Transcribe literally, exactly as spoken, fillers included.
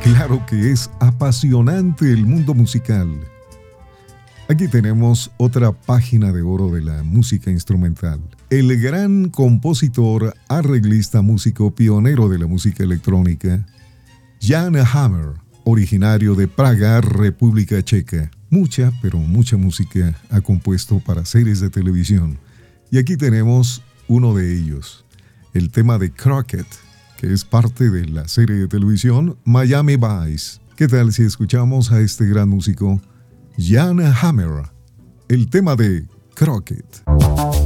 Claro que es apasionante el mundo musical. Aquí tenemos otra página de oro de la música instrumental. El gran compositor, arreglista, músico pionero de la música electrónica, Jan Hammer, originario de Praga, República Checa. Mucha, pero mucha música ha compuesto para series de televisión. Y aquí tenemos uno de ellos, el tema de Crockett, que es parte de la serie de televisión Miami Vice. ¿Qué tal si escuchamos a este gran músico, Jan Hammer, el tema de Crockett?